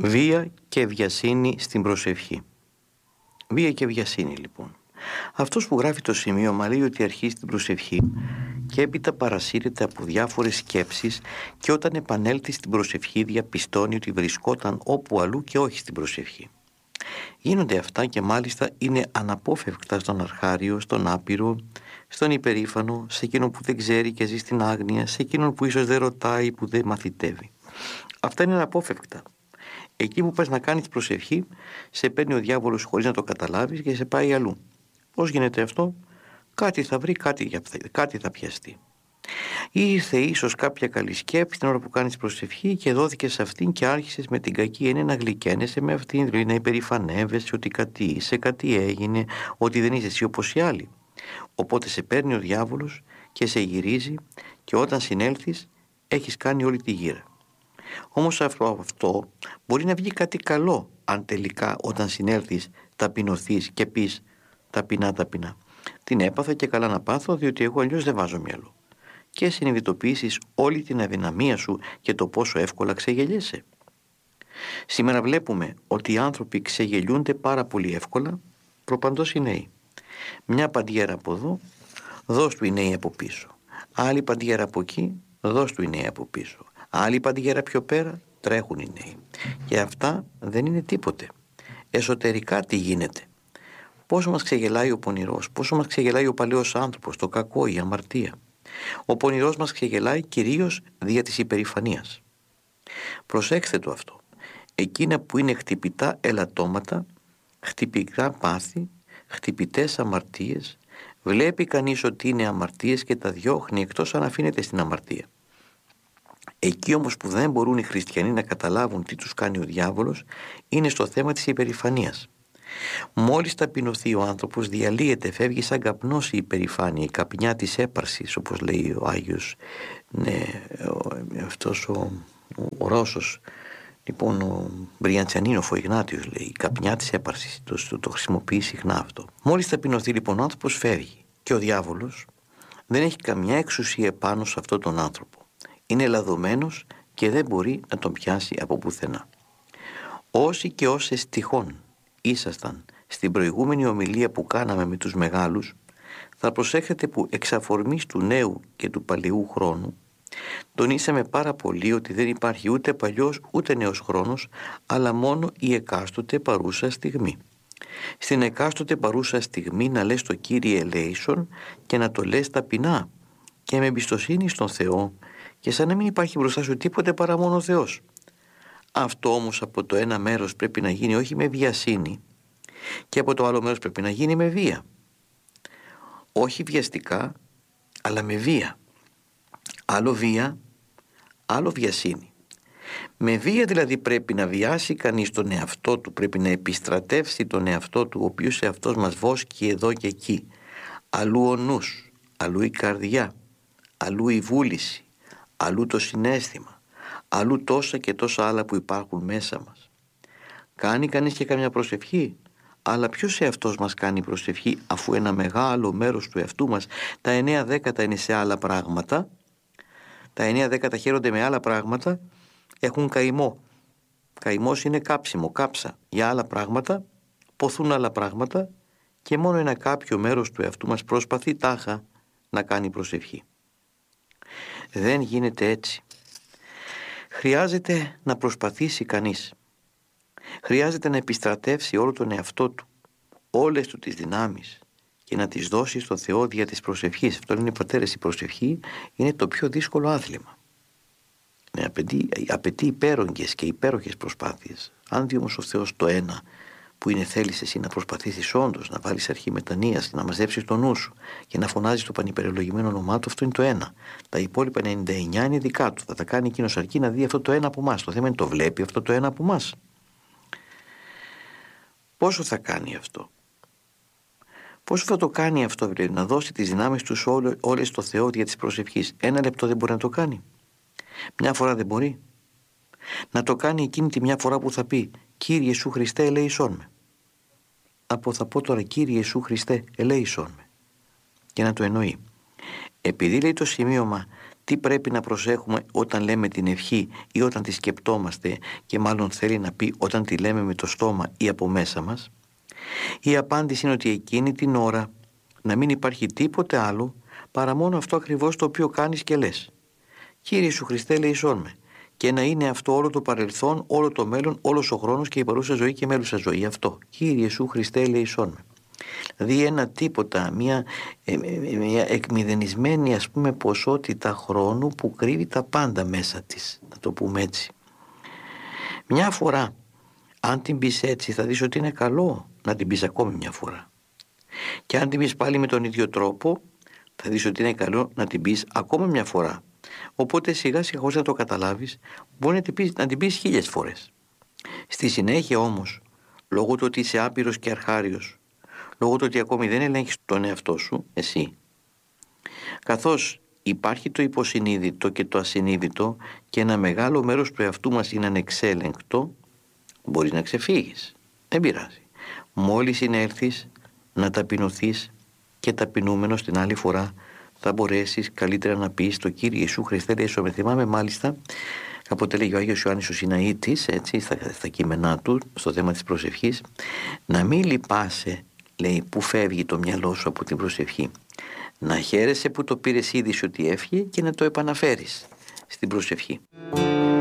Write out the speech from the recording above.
Βία και βιασύνη στην προσευχή. Βία και βιασύνη λοιπόν. Αυτός που γράφει το σημείωμα λέει ότι αρχίζει την προσευχή και έπειτα παρασύρεται από διάφορες σκέψεις και όταν επανέλθει στην προσευχή διαπιστώνει ότι βρισκόταν όπου αλλού και όχι στην προσευχή. Γίνονται αυτά και μάλιστα είναι αναπόφευκτα στον αρχάριο, στον άπειρο, στον υπερήφανο, σε εκείνον που δεν ξέρει και ζει στην άγνοια, σε εκείνον που ίσως δεν ρωτάει, που δεν μαθητεύει. Αυτά είναι αναπόφευκτα. Εκεί που πας να κάνεις προσευχή, σε παίρνει ο διάβολος χωρίς να το καταλάβεις και σε πάει αλλού. Πώς γίνεται αυτό? Κάτι θα βρει, κάτι θα πιαστεί. Ήρθε ίσως κάποια καλή σκέψη την ώρα που κάνεις προσευχή και δόθηκε σε αυτήν και άρχισες με την κακή έννοια να γλυκαίνεσαι με αυτήν, δηλαδή να υπερηφανεύεσαι ότι κάτι είσαι, κάτι έγινε, ότι δεν είσαι εσύ όπως οι άλλοι. Οπότε σε παίρνει ο διάβολος και σε γυρίζει και όταν συνέλθεις έχεις κάνει όλη τη γύρα. Όμως αυτό μπορεί να βγει κάτι καλό αν τελικά όταν συνέλθεις ταπεινωθείς και πεις ταπεινά. Την έπαθα και καλά να πάθω διότι εγώ αλλιώς δεν βάζω μυαλό. Και συνειδητοποιήσεις όλη την αδυναμία σου και το πόσο εύκολα ξεγελιέσαι. Σήμερα βλέπουμε ότι οι άνθρωποι ξεγελιούνται πάρα πολύ εύκολα, προπαντός οι νέοι. Μια παντιέρα από εδώ, δώσ' του οι νέοι από πίσω. Άλλη παντιέρα από εκεί, δώσ' του οι νέοι από πίσω. Άλλη παντιέρα πιο πέρα, τρέχουν οι νέοι. Και αυτά δεν είναι τίποτε. Εσωτερικά τι γίνεται? Πόσο μας ξεγελάει ο πονηρός, πόσο μας ξεγελάει ο παλαιός άνθρωπος, το κακό, η αμαρτία. Ο πονηρός μας ξεγελάει κυρίως δια της υπερηφανίας. Προσέξτε το αυτό. Εκείνα που είναι χτυπητά ελαττώματα, χτυπητά πάθη, χτυπητές αμαρτίες, βλέπει κανείς ότι είναι αμαρτίες και τα διώχνει εκτός αν αφήνεται στην αμαρτία. Εκεί όμως που δεν μπορούν οι χριστιανοί να καταλάβουν τι τους κάνει ο διάβολος είναι στο θέμα της υπερηφανίας. Μόλις ταπεινωθεί ο άνθρωπος διαλύεται, φεύγει σαν καπνός η υπερηφάνεια, η καπνιά της έπαρσης, όπως λέει ο Άγιος, αυτός ο Ρώσος, λοιπόν ο Μπριαντσιανίνοφ, ο Ιγνάτιος λέει, η καπνιά της έπαρσης, το χρησιμοποιεί συχνά αυτό. Μόλις ταπεινωθεί λοιπόν ο άνθρωπος φεύγει και ο διάβολος δεν έχει καμιά εξουσία επάνω σε αυτόν τον άνθρωπο. Είναι λαδωμένος και δεν μπορεί να τον πιάσει από πουθενά. Όσοι και όσες τυχόν ήσασταν στην προηγούμενη ομιλία που κάναμε με τους μεγάλους, θα προσέχετε που εξ αφορμής του νέου και του παλαιού χρόνου τονίσαμε πάρα πολύ ότι δεν υπάρχει ούτε παλιός ούτε νέος χρόνος, αλλά μόνο η εκάστοτε παρούσα στιγμή. Στην εκάστοτε παρούσα στιγμή να λες το Κύριε ελέησον και να το λες ταπεινά και με εμπιστοσύνη στον Θεό και σαν να μην υπάρχει μπροστά σου τίποτε παρά μόνο ο Θεός. Αυτό όμως από το ένα μέρος πρέπει να γίνει όχι με βιασύνη και από το άλλο μέρος πρέπει να γίνει με βία. Όχι βιαστικά, αλλά με βία. Άλλο βία, άλλο βιασύνη. Με βία δηλαδή πρέπει να βιάσει κανείς τον εαυτό του, πρέπει να επιστρατεύσει τον εαυτό του, ο οποίος εαυτός μας βόσκει εδώ και εκεί. Αλλού ο νους, αλλού η καρδιά, αλλού η βούληση, αλλού το συναίσθημα, αλλού τόσα και τόσα άλλα που υπάρχουν μέσα μας. Κάνει κανείς και καμιά προσευχή, αλλά ποιος εαυτός μας κάνει προσευχή αφού ένα μεγάλο μέρος του εαυτού μας, τα 9/10 είναι σε άλλα πράγματα, τα 9/10 χαίρονται με άλλα πράγματα, έχουν καημό. Καημός είναι κάψιμο, κάψα για άλλα πράγματα, ποθούν άλλα πράγματα και μόνο ένα κάποιο μέρος του εαυτού μας προσπαθεί τάχα να κάνει προσευχή. Δεν γίνεται έτσι. Χρειάζεται να προσπαθήσει κανείς. Χρειάζεται να επιστρατεύσει όλο τον εαυτό του, όλες του τις δυνάμεις και να τις δώσει στο Θεό δια της προσευχής. Αυτό είναι, πατέρες, η προσευχή είναι το πιο δύσκολο άθλημα. Απαιτεί υπέρογγες και υπέροχες προσπάθειες. Αν δει όμως ο Θεός το ένα που είναι θέλεις εσύ να προσπαθήσεις όντως, να βάλεις αρχή μετανοίας και να μαζέψεις το νου σου και να φωνάζεις το πανυπερολογημένο όνομά του, αυτό είναι το ένα. Τα υπόλοιπα 99 είναι δικά του. Θα τα κάνει εκείνος αρκεί να δει αυτό το ένα από εμάς. Το θέμα είναι το βλέπει αυτό το ένα από εμάς. Πόσο θα κάνει αυτό? Πόσο θα το κάνει αυτό, δηλαδή, να δώσει τις δυνάμεις του όλες στο Θεό δια της προσευχής? 1 λεπτό δεν μπορεί να το κάνει? Μια φορά δεν μπορεί? Να το κάνει εκείνη τη μια φορά που θα πει Κύριε Ιησού Χριστέ ελέησόν με. Θα πω τώρα Κύριε Ιησού Χριστέ ελέησόν με. Και να το εννοεί. Επειδή λέει το σημείωμα τι πρέπει να προσέχουμε όταν λέμε την ευχή ή όταν τη σκεπτόμαστε, και μάλλον θέλει να πει όταν τη λέμε με το στόμα ή από μέσα μας? Η απάντηση είναι ότι εκείνη την ώρα να μην υπάρχει τίποτε άλλο παρά μόνο αυτό ακριβώς το οποίο κάνεις και λες. Κύριε Ιησού Χριστέ, ελεησόν με. Και να είναι αυτό όλο το παρελθόν, όλο το μέλλον, όλος ο χρόνος και η παρούσα ζωή και η μέλουσα ζωή. Αυτό. Κύριε Ιησού Χριστέ, ελεησόν με. Δηλαδή ένα τίποτα, μια εκμηδενισμένη ποσότητα χρόνου που κρύβει τα πάντα μέσα της, να το πούμε έτσι. Μια φορά, αν την πεις έτσι, θα δεις ότι είναι καλό να την πεις ακόμη μια φορά. Και αν την πεις πάλι με τον ίδιο τρόπο, θα δεις ότι είναι καλό να την πεις ακόμα μια φορά. Οπότε σιγά σιγά, χωρίς να το καταλάβεις, μπορεί να την πεις 1000 φορές. Στη συνέχεια όμως, λόγω του ότι είσαι άπειρος και αρχάριος, λόγω του ότι ακόμη δεν ελέγχεις τον εαυτό σου, εσύ, καθώς υπάρχει το υποσυνείδητο και το ασυνείδητο και ένα μεγάλο μέρος του εαυτού μας είναι ανεξέλεγκτο, μπορείς να ξεφύγεις. Δεν πειράζει. Μόλις συνέλθεις να ταπεινωθείς και ταπεινούμενος την άλλη φορά, θα μπορέσεις καλύτερα να πεις το Κύριε Ιησού Χριστέ, ελεησόν με. Θυμάμαι μάλιστα, κάποτε λέγει ο Άγιος Ιωάννης ο Σιναήτης, έτσι, στα κείμενά του, στο θέμα της προσευχής, να μην λυπάσαι, λέει, που φεύγει το μυαλό σου από την προσευχή. Να χαίρεσαι που το πήρες είδηση ότι έφυγε και να το επαναφέρεις στην προσευχή.